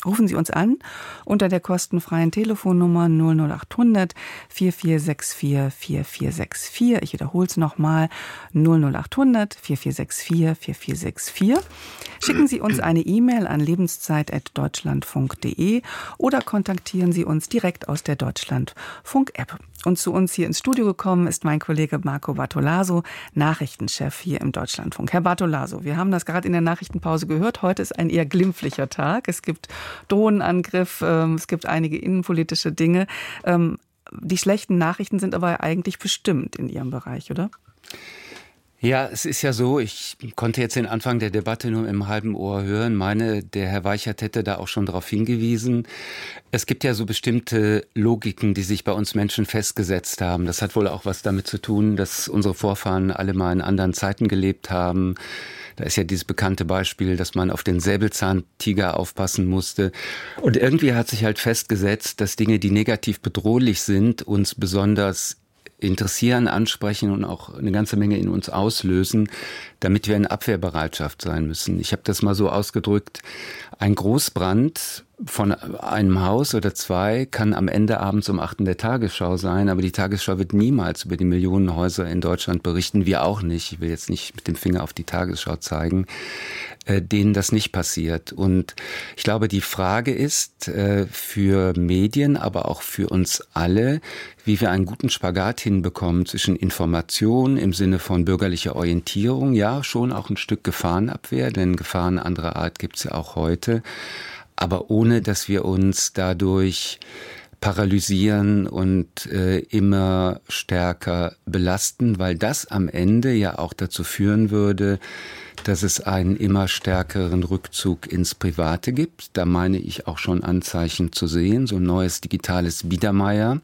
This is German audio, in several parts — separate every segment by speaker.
Speaker 1: Rufen Sie uns an unter der kostenfreien Telefonnummer 00800 4464 4464. Ich wiederhole es nochmal, 00800 4464 4464. Schicken Sie uns eine E-Mail an lebenszeit@deutschlandfunk.de oder kontaktieren Sie uns direkt aus der Deutschlandfunk-App. Und zu uns hier ins Studio gekommen ist mein Kollege Marco Bartolaso, Nachrichtenchef hier im Deutschlandfunk. Herr Bartolaso, wir haben das gerade in der Nachrichtenpause gehört. Heute ist ein eher glimpflicher Tag. Es gibt Drohnenangriff, es gibt einige innenpolitische Dinge. Die schlechten Nachrichten sind aber eigentlich bestimmt in Ihrem Bereich, oder?
Speaker 2: Ja, es ist ja so, ich konnte jetzt den Anfang der Debatte nur im halben Ohr hören. Der Herr Weichert hätte da auch schon darauf hingewiesen. Es gibt ja so bestimmte Logiken, die sich bei uns Menschen festgesetzt haben. Das hat wohl auch was damit zu tun, dass unsere Vorfahren alle mal in anderen Zeiten gelebt haben. Da ist ja dieses bekannte Beispiel, dass man auf den Säbelzahntiger aufpassen musste. Und irgendwie hat sich halt festgesetzt, dass Dinge, die negativ bedrohlich sind, uns besonders interessieren, ansprechen und auch eine ganze Menge in uns auslösen, damit wir in Abwehrbereitschaft sein müssen. Ich habe das mal so ausgedrückt, ein Großbrand von einem Haus oder zwei kann am Ende abends um 8 in der Tagesschau sein, aber die Tagesschau wird niemals über die Millionen Häuser in Deutschland berichten, wir auch nicht. Ich will jetzt nicht mit dem Finger auf die Tagesschau zeigen, denen das nicht passiert. Und ich glaube, die Frage ist für Medien, aber auch für uns alle, wie wir einen guten Spagat hinbekommen zwischen Information im Sinne von bürgerlicher Orientierung, ja, schon auch ein Stück Gefahrenabwehr, denn Gefahren anderer Art gibt's ja auch heute, aber ohne, dass wir uns dadurch paralysieren und immer stärker belasten, weil das am Ende ja auch dazu führen würde, dass es einen immer stärkeren Rückzug ins Private gibt. Da meine ich auch schon Anzeichen zu sehen, so ein neues digitales Biedermeier.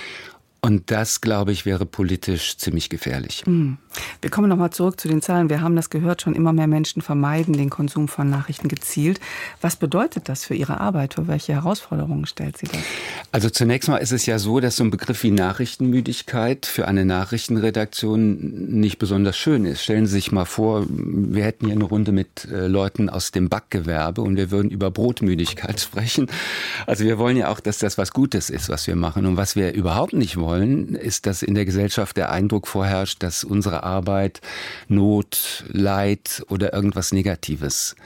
Speaker 2: Und das, glaube ich, wäre politisch ziemlich gefährlich.
Speaker 1: Wir kommen nochmal zurück zu den Zahlen. Wir haben das gehört, schon immer mehr Menschen vermeiden den Konsum von Nachrichten gezielt. Was bedeutet das für Ihre Arbeit? Für welche Herausforderungen stellt sie das?
Speaker 2: Also zunächst mal ist es ja so, dass so ein Begriff wie Nachrichtenmüdigkeit für eine Nachrichtenredaktion nicht besonders schön ist. Stellen Sie sich mal vor, wir hätten hier eine Runde mit Leuten aus dem Backgewerbe und wir würden über Brotmüdigkeit sprechen. Also wir wollen ja auch, dass das was Gutes ist, was wir machen. Und was wir überhaupt nicht wollen, ist, dass in der Gesellschaft der Eindruck vorherrscht, dass unsere Arbeit Not, Leid oder irgendwas Negatives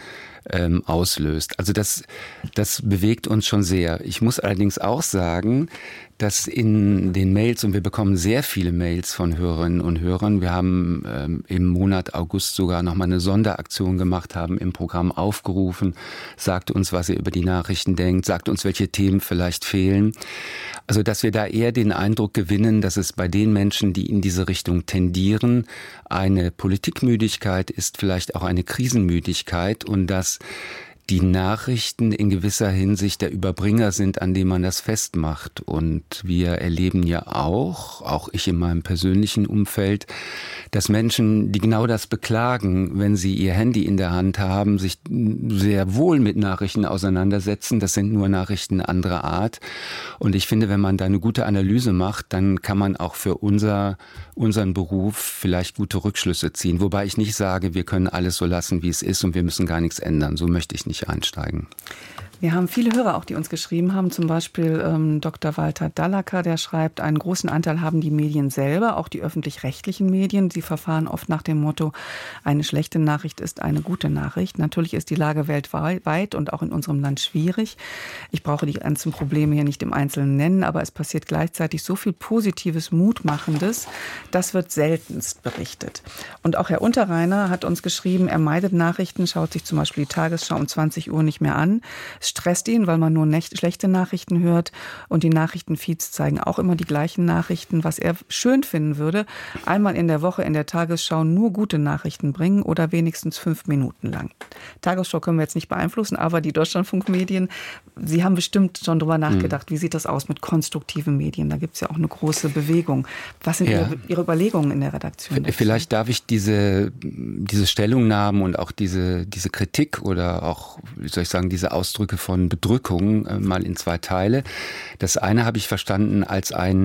Speaker 2: auslöst. Also das bewegt uns schon sehr. Ich muss allerdings auch sagen, dass in den Mails, und wir bekommen sehr viele Mails von Hörerinnen und Hörern, wir haben im Monat August sogar nochmal eine Sonderaktion gemacht, haben im Programm aufgerufen, sagt uns, was ihr über die Nachrichten denkt, sagt uns, welche Themen vielleicht fehlen. Also dass wir da eher den Eindruck gewinnen, dass es bei den Menschen, die in diese Richtung tendieren, eine Politikmüdigkeit ist, vielleicht auch eine Krisenmüdigkeit und dass die Nachrichten in gewisser Hinsicht der Überbringer sind, an dem man das festmacht. Und wir erleben ja auch ich in meinem persönlichen Umfeld, dass Menschen, die genau das beklagen, wenn sie ihr Handy in der Hand haben, sich sehr wohl mit Nachrichten auseinandersetzen. Das sind nur Nachrichten anderer Art. Und ich finde, wenn man da eine gute Analyse macht, dann kann man auch für unseren Beruf vielleicht gute Rückschlüsse ziehen. Wobei ich nicht sage, wir können alles so lassen, wie es ist und wir müssen gar nichts ändern. So möchte ich nicht einsteigen.
Speaker 1: Wir haben viele Hörer auch, die uns geschrieben haben, zum Beispiel Dr. Walter Dallacker, der schreibt, einen großen Anteil haben die Medien selber, auch die öffentlich-rechtlichen Medien. Sie verfahren oft nach dem Motto, eine schlechte Nachricht ist eine gute Nachricht. Natürlich ist die Lage weltweit und auch in unserem Land schwierig. Ich brauche die ganzen Probleme hier nicht im Einzelnen nennen, aber es passiert gleichzeitig so viel Positives, Mutmachendes, das wird seltenst berichtet. Und auch Herr Unterreiner hat uns geschrieben, er meidet Nachrichten, schaut sich zum Beispiel die Tagesschau um 20 Uhr nicht mehr an. Es stresst ihn, weil man nur schlechte Nachrichten hört und die Nachrichtenfeeds zeigen auch immer die gleichen Nachrichten. Was er schön finden würde, einmal in der Woche in der Tagesschau nur gute Nachrichten bringen oder wenigstens 5 Minuten lang. Tagesschau können wir jetzt nicht beeinflussen, aber die Deutschlandfunkmedien, Sie haben bestimmt schon drüber nachgedacht, wie sieht das aus mit konstruktiven Medien? Da gibt es ja auch eine große Bewegung. Was sind Ihre Überlegungen in der Redaktion dazu?
Speaker 2: Vielleicht darf ich diese Stellungnahmen und auch diese Kritik oder auch, wie soll ich sagen, diese Ausdrücke von Bedrückung mal in 2 Teile. Das eine habe ich verstanden als einen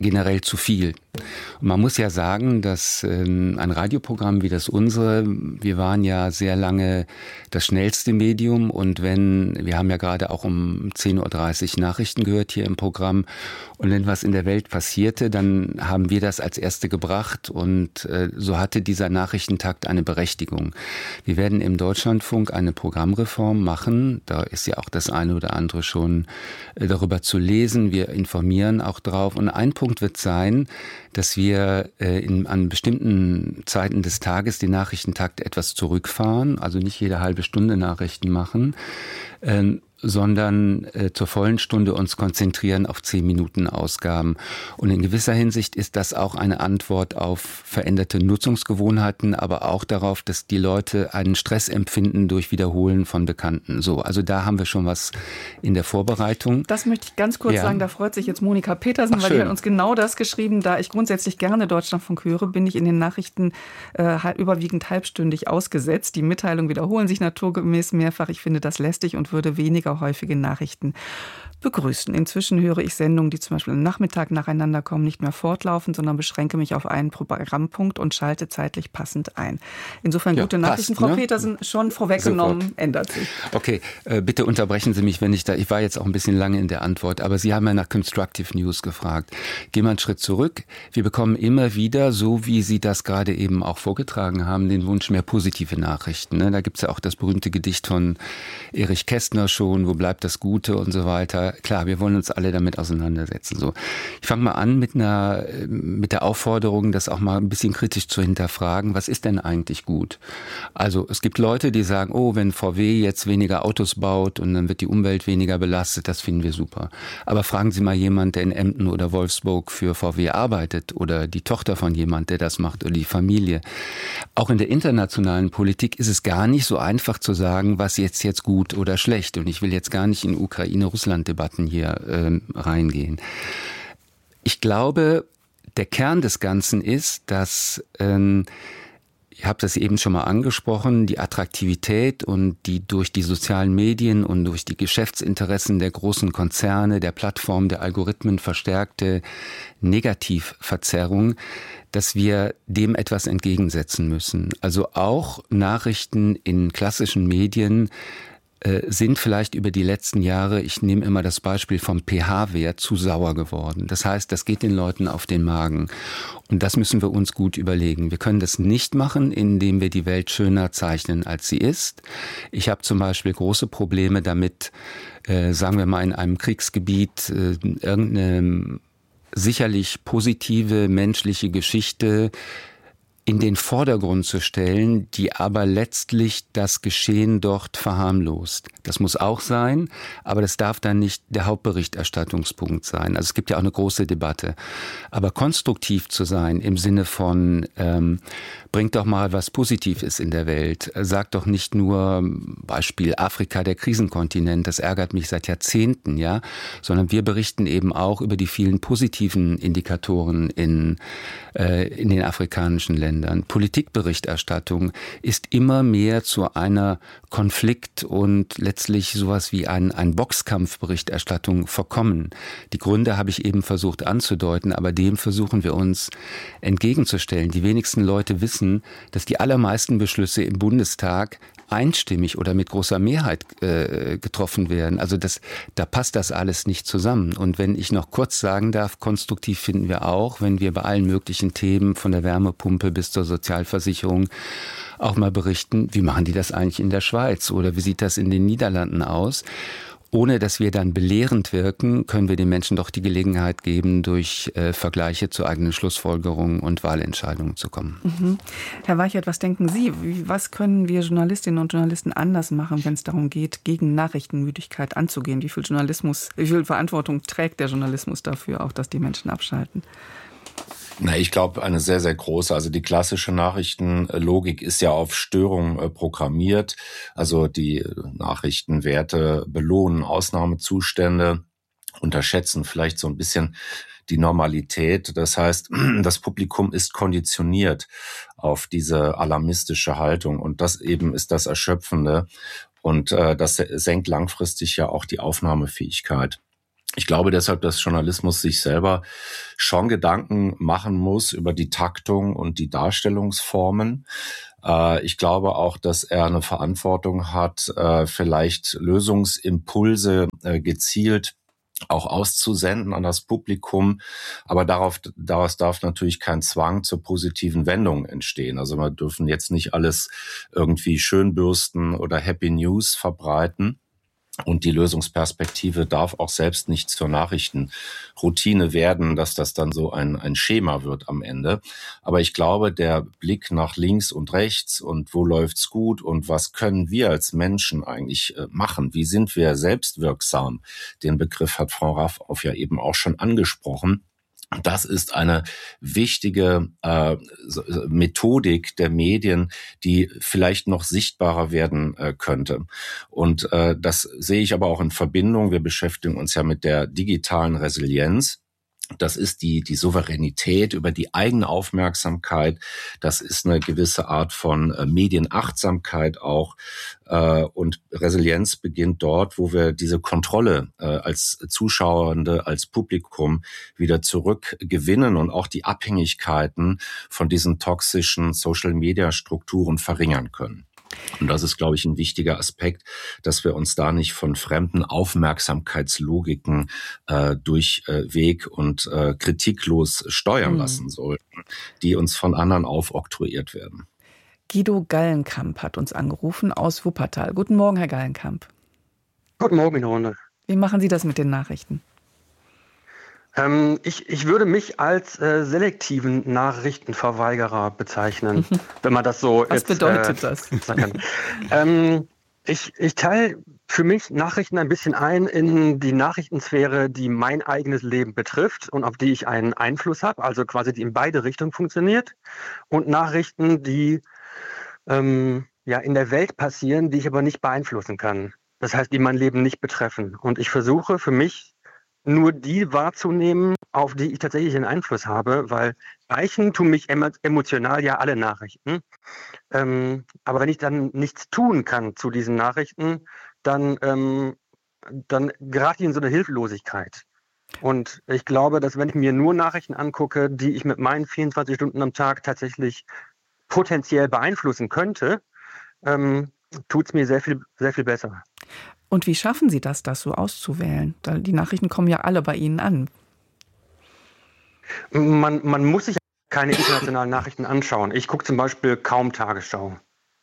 Speaker 2: generell zu viel. Und man muss ja sagen, dass ein Radioprogramm wie das unsere, wir waren ja sehr lange das schnellste Medium und wir haben ja gerade auch um 10.30 Uhr Nachrichten gehört hier im Programm und wenn was in der Welt passierte, dann haben wir das als Erste gebracht und so hatte dieser Nachrichtentakt eine Berechtigung. Wir werden im Deutschlandfunk eine Programmreform machen, da ist ja auch das eine oder andere schon darüber zu lesen, wir informieren auch drauf und ein Punkt wird sein, dass wir an bestimmten Zeiten des Tages den Nachrichtentakt etwas zurückfahren, also nicht jede halbe Stunde Nachrichten machen, sondern zur vollen Stunde uns konzentrieren auf 10 Minuten Ausgaben. Und in gewisser Hinsicht ist das auch eine Antwort auf veränderte Nutzungsgewohnheiten, aber auch darauf, dass die Leute einen Stress empfinden durch Wiederholen von Bekannten. So, also da haben wir schon was in der Vorbereitung.
Speaker 1: Das möchte ich ganz kurz sagen, da freut sich jetzt Monika Petersen, weil die hat uns genau das geschrieben. Da ich grundsätzlich gerne Deutschlandfunk höre, bin ich in den Nachrichten überwiegend halbstündig ausgesetzt. Die Mitteilungen wiederholen sich naturgemäß mehrfach. Ich finde das lästig und würde weniger häufige Nachrichten begrüßen. Inzwischen höre ich Sendungen, die zum Beispiel am Nachmittag nacheinander kommen, nicht mehr fortlaufend, sondern beschränke mich auf einen Programmpunkt und schalte zeitlich passend ein. Insofern gute Nachrichten, Frau Petersen, schon vorweggenommen, sofort. Ändert sich.
Speaker 2: Okay, bitte unterbrechen Sie mich, wenn ich war jetzt auch ein bisschen lange in der Antwort, aber Sie haben ja nach Constructive News gefragt. Gehen wir einen Schritt zurück. Wir bekommen immer wieder, so wie Sie das gerade eben auch vorgetragen haben, den Wunsch mehr positive Nachrichten. Da gibt es ja auch das berühmte Gedicht von Erich Kästner schon, wo bleibt das Gute und so weiter. Klar, wir wollen uns alle damit auseinandersetzen. So, ich fange mal an mit der Aufforderung, das auch mal ein bisschen kritisch zu hinterfragen. Was ist denn eigentlich gut? Also es gibt Leute, die sagen, oh, wenn VW jetzt weniger Autos baut und dann wird die Umwelt weniger belastet, das finden wir super. Aber fragen Sie mal jemanden, der in Emden oder Wolfsburg für VW arbeitet oder die Tochter von jemand, der das macht oder die Familie. Auch in der internationalen Politik ist es gar nicht so einfach zu sagen, was jetzt gut oder schlecht. Und ich will jetzt gar nicht in Ukraine-Russland-Debatten hier reingehen. Ich glaube, der Kern des Ganzen ist, dass, ich habe das eben schon mal angesprochen, die Attraktivität und die durch die sozialen Medien und durch die Geschäftsinteressen der großen Konzerne, der Plattformen, der Algorithmen verstärkte Negativverzerrung, dass wir dem etwas entgegensetzen müssen. Also auch Nachrichten in klassischen Medien sind vielleicht über die letzten Jahre, ich nehme immer das Beispiel vom pH-Wert, zu sauer geworden. Das heißt, das geht den Leuten auf den Magen. Und das müssen wir uns gut überlegen. Wir können das nicht machen, indem wir die Welt schöner zeichnen, als sie ist. Ich habe zum Beispiel große Probleme damit, sagen wir mal in einem Kriegsgebiet, irgendeine sicherlich positive menschliche Geschichte in den Vordergrund zu stellen, die aber letztlich das Geschehen dort verharmlost. Das muss auch sein, aber das darf dann nicht der Hauptberichterstattungspunkt sein. Also es gibt ja auch eine große Debatte. Aber konstruktiv zu sein im Sinne von, bringt doch mal was Positives in der Welt. Sagt doch nicht nur, Beispiel Afrika, der Krisenkontinent, das ärgert mich seit Jahrzehnten, ja, sondern wir berichten eben auch über die vielen positiven Indikatoren in den afrikanischen Ländern. Politikberichterstattung ist immer mehr zu einer Konflikt- und letztlich sowas wie ein Boxkampfberichterstattung verkommen. Die Gründe habe ich eben versucht anzudeuten, aber dem versuchen wir uns entgegenzustellen. Die wenigsten Leute wissen, dass die allermeisten Beschlüsse im Bundestag einstimmig oder mit großer Mehrheit getroffen werden. Also da passt das alles nicht zusammen. Und wenn ich noch kurz sagen darf, konstruktiv finden wir auch, wenn wir bei allen möglichen Themen von der Wärmepumpe bis zur Sozialversicherung auch mal berichten, wie machen die das eigentlich in der Schweiz oder wie sieht das in den Niederlanden aus? Ohne dass wir dann belehrend wirken, können wir den Menschen doch die Gelegenheit geben, durch Vergleiche zu eigenen Schlussfolgerungen und Wahlentscheidungen zu kommen.
Speaker 1: Mhm. Herr Weichert, was denken Sie? Was können wir Journalistinnen und Journalisten anders machen, wenn es darum geht, gegen Nachrichtenmüdigkeit anzugehen? Wie viel Verantwortung trägt der Journalismus dafür, auch dass die Menschen abschalten?
Speaker 3: Na, ich glaube, eine sehr, sehr große. Also die klassische Nachrichtenlogik ist ja auf Störung programmiert. Also die Nachrichtenwerte belohnen Ausnahmezustände, unterschätzen vielleicht so ein bisschen die Normalität. Das heißt, das Publikum ist konditioniert auf diese alarmistische Haltung. Und das eben ist das Erschöpfende. Und das senkt langfristig ja auch die Aufnahmefähigkeit. Ich glaube deshalb, dass Journalismus sich selber schon Gedanken machen muss über die Taktung und die Darstellungsformen. Ich glaube auch, dass er eine Verantwortung hat, vielleicht Lösungsimpulse gezielt auch auszusenden an das Publikum. Aber daraus darf natürlich kein Zwang zur positiven Wendung entstehen. Also wir dürfen jetzt nicht alles irgendwie schönbürsten oder Happy News verbreiten. Und die Lösungsperspektive darf auch selbst nicht zur Nachrichtenroutine werden, dass das dann so ein Schema wird am Ende. Aber ich glaube, der Blick nach links und rechts und wo läuft's gut und was können wir als Menschen eigentlich machen? Wie sind wir selbstwirksam? Den Begriff hat Frau Raffauf ja eben auch schon angesprochen. Das ist eine wichtige Methodik der Medien, die vielleicht noch sichtbarer werden könnte. Und das sehe ich aber auch in Verbindung. Wir beschäftigen uns ja mit der digitalen Resilienz. Das ist die Souveränität über die eigene Aufmerksamkeit. Das ist eine gewisse Art von Medienachtsamkeit auch. Und Resilienz beginnt dort, wo wir diese Kontrolle als Zuschauende, als Publikum wieder zurückgewinnen und auch die Abhängigkeiten von diesen toxischen Social-Media-Strukturen verringern können. Und das ist, glaube ich, ein wichtiger Aspekt, dass wir uns da nicht von fremden Aufmerksamkeitslogiken durch Weg und kritiklos steuern lassen sollten, die uns von anderen aufoktroyiert werden.
Speaker 1: Guido Gallenkamp hat uns angerufen aus Wuppertal. Guten Morgen, Herr Gallenkamp.
Speaker 4: Guten Morgen in der Runde.
Speaker 1: Wie machen Sie das mit den Nachrichten?
Speaker 4: Ich würde mich als selektiven Nachrichtenverweigerer bezeichnen, wenn man das so
Speaker 1: Was bedeutet das?
Speaker 4: Sagen kann. Ich teile für mich Nachrichten ein bisschen ein in die Nachrichtensphäre, die mein eigenes Leben betrifft und auf die ich einen Einfluss habe, also quasi die in beide Richtungen funktioniert, und Nachrichten, die in der Welt passieren, die ich aber nicht beeinflussen kann. Das heißt, die mein Leben nicht betreffen. Und ich versuche für mich nur die wahrzunehmen, auf die ich tatsächlich einen Einfluss habe, weil reichen tun mich emotional ja alle Nachrichten. Aber wenn ich dann nichts tun kann zu diesen Nachrichten, dann gerate ich in so eine Hilflosigkeit. Und ich glaube, dass wenn ich mir nur Nachrichten angucke, die ich mit meinen 24 Stunden am Tag tatsächlich potenziell beeinflussen könnte, tut es mir sehr viel, sehr viel besser.
Speaker 1: Und wie schaffen Sie das so auszuwählen? Die Nachrichten kommen ja alle bei Ihnen an.
Speaker 4: Man muss sich keine internationalen Nachrichten anschauen. Ich gucke zum Beispiel kaum Tagesschau.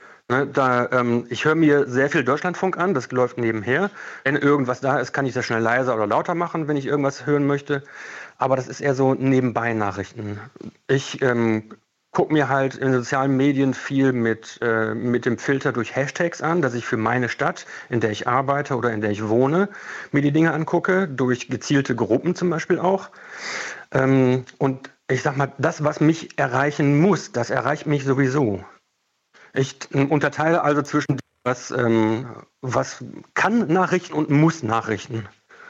Speaker 4: Ich höre mir sehr viel Deutschlandfunk an, das läuft nebenher. Wenn irgendwas da ist, kann ich das schnell leiser oder lauter machen, wenn ich irgendwas hören möchte. Aber das ist eher so nebenbei Nachrichten. Ich gucke mir halt in sozialen Medien viel mit dem Filter durch Hashtags an, dass ich für meine Stadt, in der ich arbeite oder in der ich wohne, mir die Dinge angucke, durch gezielte Gruppen zum Beispiel auch. Und ich sag mal, das, was mich erreichen muss, das erreicht mich sowieso. Ich unterteile also zwischen was kann Nachrichten und muss Nachrichten.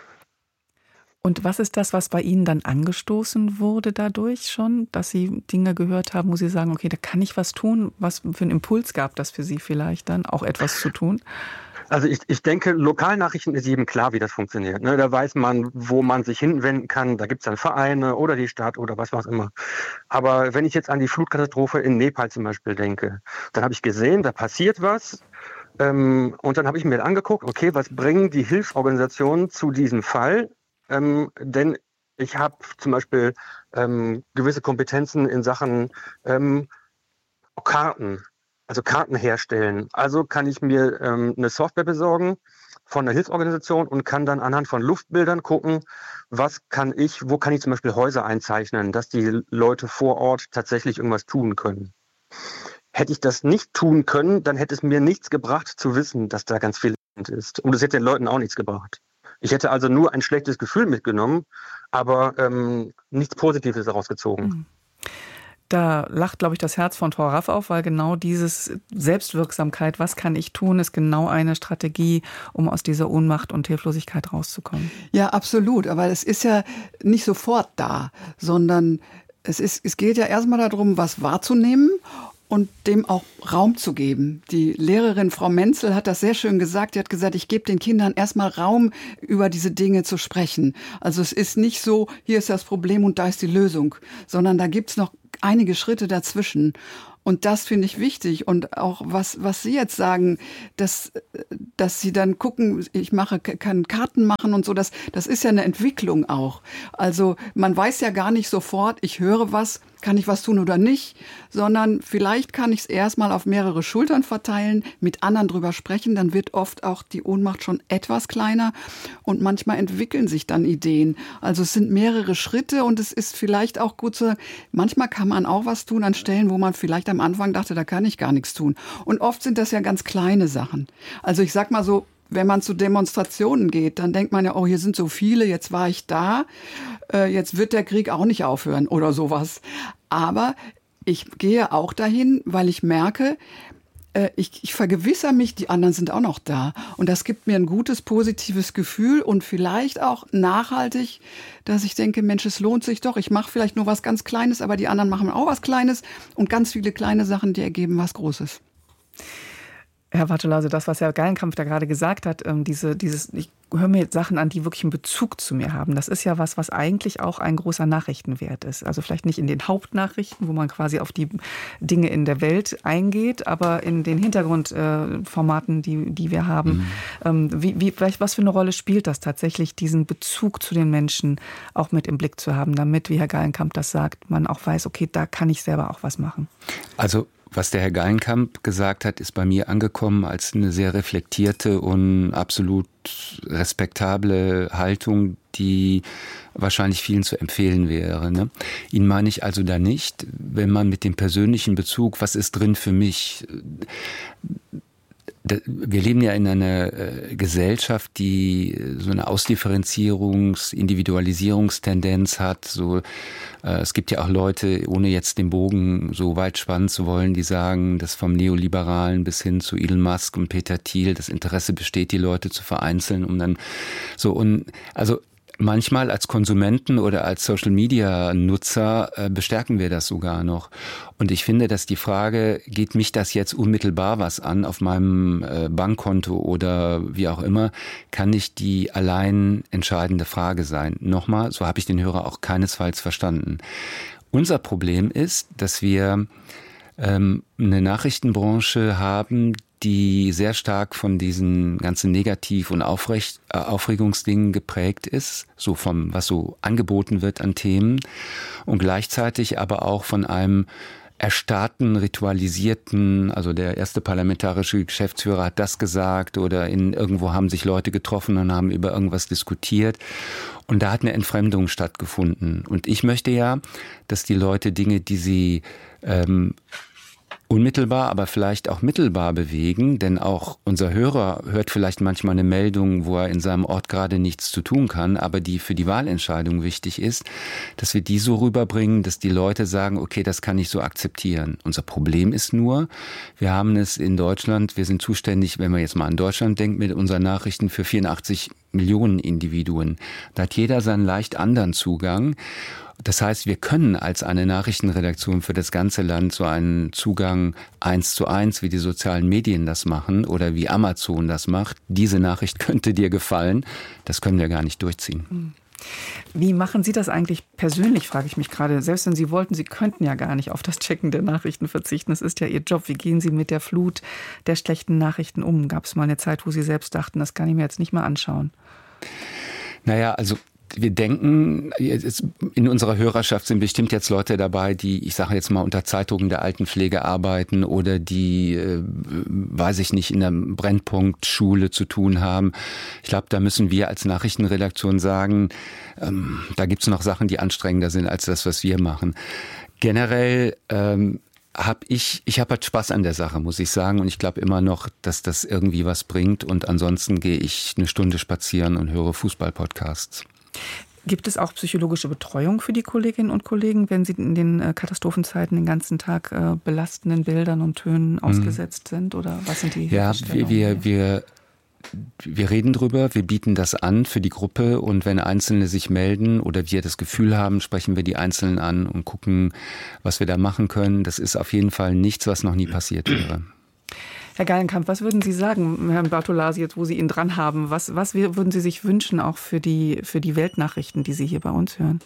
Speaker 1: Und was ist das, was bei Ihnen dann angestoßen wurde dadurch schon, dass Sie Dinge gehört haben, wo Sie sagen, okay, da kann ich was tun? Was für einen Impuls gab das für Sie vielleicht dann, auch etwas zu tun?
Speaker 4: Also ich denke, Lokalnachrichten ist jedem klar, wie das funktioniert. Ne? Da weiß man, wo man sich hinwenden kann. Da gibt es dann Vereine oder die Stadt oder was immer. Aber wenn ich jetzt an die Flutkatastrophe in Nepal zum Beispiel denke, dann habe ich gesehen, da passiert was. Und dann habe ich mir angeguckt, okay, was bringen die Hilfsorganisationen zu diesem Fall? Denn ich habe zum Beispiel gewisse Kompetenzen in Sachen Karten, also Karten herstellen. Also kann ich mir eine Software besorgen von einer Hilfsorganisation und kann dann anhand von Luftbildern gucken, wo kann ich zum Beispiel Häuser einzeichnen, dass die Leute vor Ort tatsächlich irgendwas tun können. Hätte ich das nicht tun können, dann hätte es mir nichts gebracht zu wissen, dass da ganz viel ist. Und es hätte den Leuten auch nichts gebracht. Ich hätte also nur ein schlechtes Gefühl mitgenommen, aber nichts Positives daraus gezogen.
Speaker 1: Da lacht, glaube ich, das Herz von Frau Raff auf, weil genau dieses Selbstwirksamkeit, was kann ich tun, ist genau eine Strategie, um aus dieser Ohnmacht und Hilflosigkeit rauszukommen.
Speaker 5: Ja, absolut. Aber es ist ja nicht sofort da, sondern es geht ja erstmal darum, was wahrzunehmen und dem auch Raum zu geben. Die Lehrerin Frau Menzel hat das sehr schön gesagt. Die hat gesagt, ich gebe den Kindern erstmal Raum, über diese Dinge zu sprechen. Also es ist nicht so, hier ist das Problem und da ist die Lösung, sondern da gibt's noch einige Schritte dazwischen. Und das finde ich wichtig. Und auch was Sie jetzt sagen, dass Sie dann gucken, kann Karten machen und so, das ist ja eine Entwicklung auch. Also man weiß ja gar nicht sofort, ich höre was, kann ich was tun oder nicht, sondern vielleicht kann ich es erstmal auf mehrere Schultern verteilen, mit anderen drüber sprechen, dann wird oft auch die Ohnmacht schon etwas kleiner und manchmal entwickeln sich dann Ideen. Also es sind mehrere Schritte und es ist vielleicht auch gut zu sagen, manchmal kann man auch was tun an Stellen, wo man vielleicht am Anfang dachte, da kann ich gar nichts tun. Und oft sind das ja ganz kleine Sachen. Also ich sag mal so, wenn man zu Demonstrationen geht, dann denkt man ja, oh, hier sind so viele, jetzt war ich da, jetzt wird der Krieg auch nicht aufhören oder sowas. Aber ich gehe auch dahin, weil ich merke, ich vergewissere mich, die anderen sind auch noch da. Und das gibt mir ein gutes, positives Gefühl und vielleicht auch nachhaltig, dass ich denke, Mensch, es lohnt sich doch. Ich mache vielleicht nur was ganz Kleines, aber die anderen machen auch was Kleines. Und ganz viele kleine Sachen, die ergeben was Großes.
Speaker 1: Herr Bartolase, das, was Herr Geilenkampf da gerade gesagt hat, ich höre mir jetzt Sachen an, die wirklich einen Bezug zu mir haben. Das ist ja was eigentlich auch ein großer Nachrichtenwert ist. Also vielleicht nicht in den Hauptnachrichten, wo man quasi auf die Dinge in der Welt eingeht, aber in den Hintergrundformaten, die wir haben. Was für eine Rolle spielt das tatsächlich, diesen Bezug zu den Menschen auch mit im Blick zu haben, damit, wie Herr Geilenkamp das sagt, man auch weiß, okay, da kann ich selber auch was machen?
Speaker 2: Also was der Herr Geilenkamp gesagt hat, ist bei mir angekommen als eine sehr reflektierte und absolut respektable Haltung, die wahrscheinlich vielen zu empfehlen wäre. Ne? Ihn meine ich also da nicht, wenn man mit dem persönlichen Bezug, was ist drin für mich? Wir leben ja in einer Gesellschaft, die so eine Individualisierungstendenz hat. So, es gibt ja auch Leute, ohne jetzt den Bogen so weit spannen zu wollen, die sagen, dass vom Neoliberalen bis hin zu Elon Musk und Peter Thiel das Interesse besteht, die Leute zu vereinzeln, um dann so also manchmal als Konsumenten oder als Social-Media-Nutzer bestärken wir das sogar noch. Und ich finde, dass die Frage, geht mich das jetzt unmittelbar was an auf meinem Bankkonto oder wie auch immer, kann nicht die allein entscheidende Frage sein. Nochmal, so habe ich den Hörer auch keinesfalls verstanden. Unser Problem ist, dass wir eine Nachrichtenbranche haben, die sehr stark von diesen ganzen Negativ- und Aufregungsdingen geprägt ist, so vom, was so angeboten wird an Themen und gleichzeitig aber auch von einem erstarrten, ritualisierten, also der erste parlamentarische Geschäftsführer hat das gesagt oder irgendwo haben sich Leute getroffen und haben über irgendwas diskutiert und da hat eine Entfremdung stattgefunden. Und ich möchte ja, dass die Leute Dinge, die sie unmittelbar, aber vielleicht auch mittelbar bewegen, denn auch unser Hörer hört vielleicht manchmal eine Meldung, wo er in seinem Ort gerade nichts zu tun kann, aber die für die Wahlentscheidung wichtig ist, dass wir die so rüberbringen, dass die Leute sagen, okay, das kann ich so akzeptieren. Unser Problem ist nur, wir haben es in Deutschland, wir sind zuständig, wenn man jetzt mal an Deutschland denkt, mit unseren Nachrichten für 84 Millionen Individuen. Da hat jeder seinen leicht anderen Zugang. Das heißt, wir können als eine Nachrichtenredaktion für das ganze Land so einen Zugang 1:1, wie die sozialen Medien das machen oder wie Amazon das macht. Diese Nachricht könnte dir gefallen. Das können wir gar nicht durchziehen.
Speaker 1: Wie machen Sie das eigentlich persönlich, frage ich mich gerade. Selbst wenn Sie wollten, Sie könnten ja gar nicht auf das Checken der Nachrichten verzichten. Das ist ja Ihr Job. Wie gehen Sie mit der Flut der schlechten Nachrichten um? Gab es mal eine Zeit, wo Sie selbst dachten, das kann ich mir jetzt nicht mehr anschauen?
Speaker 2: Naja, also wir denken, in unserer Hörerschaft sind bestimmt jetzt Leute dabei, die, ich sage jetzt mal, unter Zeitungen der Altenpflege arbeiten oder die, weiß ich nicht, in der Brennpunktschule zu tun haben. Ich glaube, da müssen wir als Nachrichtenredaktion sagen, da gibt's noch Sachen, die anstrengender sind als das, was wir machen. Generell habe ich halt Spaß an der Sache, muss ich sagen. Und ich glaube immer noch, dass das irgendwie was bringt. Und ansonsten gehe ich eine Stunde spazieren und höre Fußball-Podcasts.
Speaker 1: Gibt es auch psychologische Betreuung für die Kolleginnen und Kollegen, wenn sie in den Katastrophenzeiten den ganzen Tag belastenden Bildern und Tönen ausgesetzt sind? Oder was sind die Hilfestellungen?
Speaker 2: Ja, wir wir reden drüber, wir bieten das an für die Gruppe und wenn Einzelne sich melden oder wir das Gefühl haben, sprechen wir die Einzelnen an und gucken, was wir da machen können. Das ist auf jeden Fall nichts, was noch nie passiert wäre.
Speaker 1: Herr Gallenkamp, was würden Sie sagen, Herrn Bartolasi, jetzt wo Sie ihn dran haben? Was würden Sie sich wünschen, auch für die Weltnachrichten, die Sie hier bei uns hören?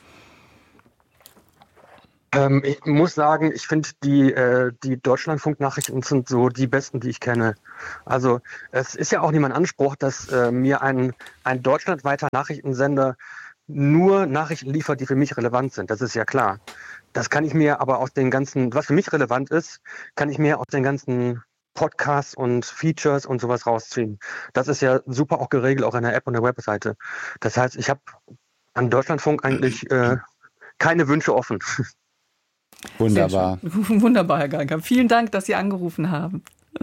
Speaker 4: Ich muss sagen, ich finde die Deutschlandfunk-Nachrichten sind so die besten, die ich kenne. Also es ist ja auch nicht mein Anspruch, dass mir ein deutschlandweiter Nachrichtensender nur Nachrichten liefert, die für mich relevant sind. Das ist ja klar. Das kann ich mir aber aus den ganzen, was für mich relevant ist, kann ich mir aus den ganzen Podcasts und Features und sowas rausziehen. Das ist ja super auch geregelt, auch in der App und der Webseite. Das heißt, ich habe an Deutschlandfunk eigentlich keine Wünsche offen.
Speaker 2: Wunderbar.
Speaker 1: Wunderbar, Herr Gallenkamp. Vielen Dank, dass Sie angerufen haben.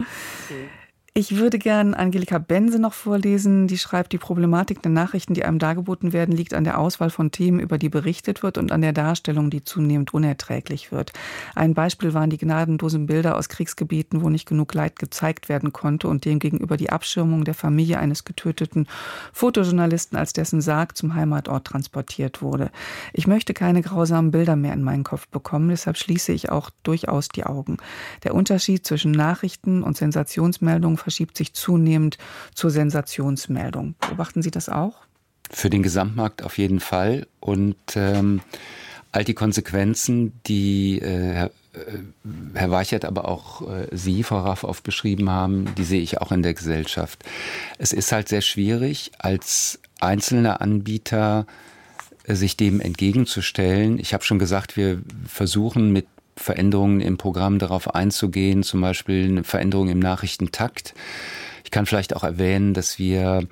Speaker 1: Ich würde gern Angelika Bense noch vorlesen. Die schreibt, die Problematik der Nachrichten, die einem dargeboten werden, liegt an der Auswahl von Themen, über die berichtet wird und an der Darstellung, die zunehmend unerträglich wird. Ein Beispiel waren die gnadenlosen Bilder aus Kriegsgebieten, wo nicht genug Leid gezeigt werden konnte und demgegenüber die Abschirmung der Familie eines getöteten Fotojournalisten, als dessen Sarg zum Heimatort transportiert wurde. Ich möchte keine grausamen Bilder mehr in meinen Kopf bekommen, deshalb schließe ich auch durchaus die Augen. Der Unterschied zwischen Nachrichten und Sensationsmeldungen verschiebt sich zunehmend zur Sensationsmeldung. Beobachten Sie das auch?
Speaker 2: Für den Gesamtmarkt auf jeden Fall. Und all die Konsequenzen, die Herr Weichert, aber auch Sie, Frau Raffoff, beschrieben haben, die sehe ich auch in der Gesellschaft. Es ist halt sehr schwierig, als einzelner Anbieter sich dem entgegenzustellen. Ich habe schon gesagt, wir versuchen mit Veränderungen im Programm darauf einzugehen, zum Beispiel eine Veränderung im Nachrichtentakt. Ich kann vielleicht auch erwähnen, dass wir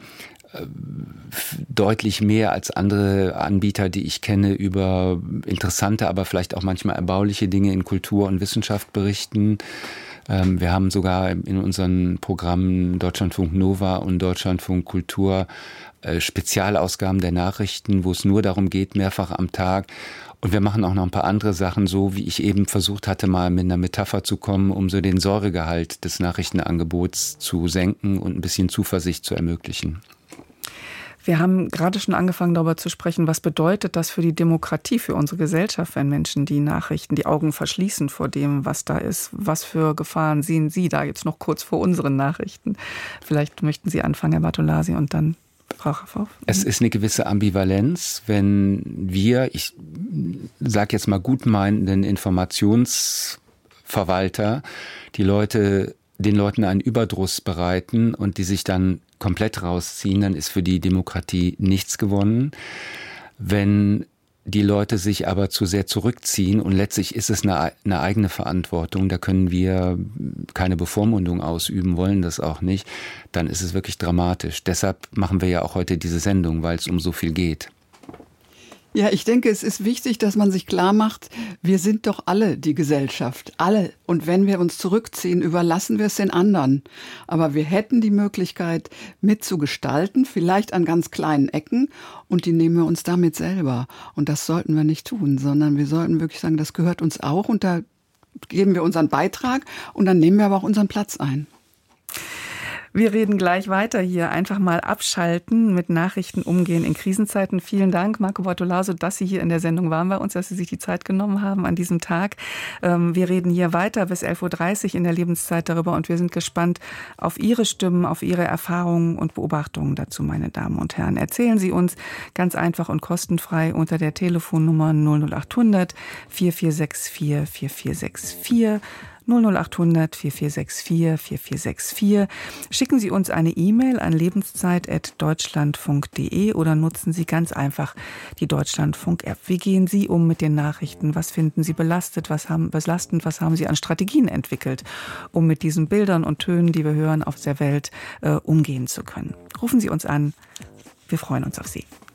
Speaker 2: deutlich mehr als andere Anbieter, die ich kenne, über interessante, aber vielleicht auch manchmal erbauliche Dinge in Kultur und Wissenschaft berichten. Wir haben sogar in unseren Programmen Deutschlandfunk Nova und Deutschlandfunk Kultur Spezialausgaben der Nachrichten, wo es nur darum geht, mehrfach am Tag. Und wir machen auch noch ein paar andere Sachen, so wie ich eben versucht hatte, mal mit einer Metapher zu kommen, um so den Säuregehalt des Nachrichtenangebots zu senken und ein bisschen Zuversicht zu ermöglichen.
Speaker 1: Wir haben gerade schon angefangen, darüber zu sprechen, was bedeutet das für die Demokratie, für unsere Gesellschaft, wenn Menschen die Nachrichten, die Augen verschließen vor dem, was da ist. Was für Gefahren sehen Sie da jetzt noch kurz vor unseren Nachrichten? Vielleicht möchten Sie anfangen, Herr Bartolasi, und dann Frau Raffoff.
Speaker 2: Es ist eine gewisse Ambivalenz, wenn wir, ich sage jetzt mal gutmeinenden Informationsverwalter, den Leuten einen Überdruss bereiten und die sich dann komplett rausziehen, dann ist für die Demokratie nichts gewonnen. Wenn die Leute sich aber zu sehr zurückziehen und letztlich ist es eine eigene Verantwortung, da können wir keine Bevormundung ausüben, wollen das auch nicht, dann ist es wirklich dramatisch. Deshalb machen wir ja auch heute diese Sendung, weil es um so viel geht.
Speaker 5: Ja, ich denke, es ist wichtig, dass man sich klar macht, wir sind doch alle die Gesellschaft, alle. Und wenn wir uns zurückziehen, überlassen wir es den anderen. Aber wir hätten die Möglichkeit, mitzugestalten, vielleicht an ganz kleinen Ecken, und die nehmen wir uns damit selber. Und das sollten wir nicht tun, sondern wir sollten wirklich sagen, das gehört uns auch und da geben wir unseren Beitrag und dann nehmen wir aber auch unseren Platz ein.
Speaker 1: Wir reden gleich weiter hier. Einfach mal abschalten, mit Nachrichten umgehen in Krisenzeiten. Vielen Dank, Marco Bartolazzo, dass Sie hier in der Sendung waren bei uns, dass Sie sich die Zeit genommen haben an diesem Tag. Wir reden hier weiter bis 11.30 Uhr in der Lebenszeit darüber und wir sind gespannt auf Ihre Stimmen, auf Ihre Erfahrungen und Beobachtungen dazu, meine Damen und Herren. Erzählen Sie uns ganz einfach und kostenfrei unter der Telefonnummer 00800 4464 4464. 00800 4464 4464. Schicken Sie uns eine E-Mail an lebenszeit@deutschlandfunk.de oder nutzen Sie ganz einfach die Deutschlandfunk-App. Wie gehen Sie um mit den Nachrichten? Was finden Sie belastend? Was haben Sie an Strategien entwickelt, um mit diesen Bildern und Tönen, die wir hören, auf der Welt umgehen zu können? Rufen Sie uns an. Wir freuen uns auf Sie.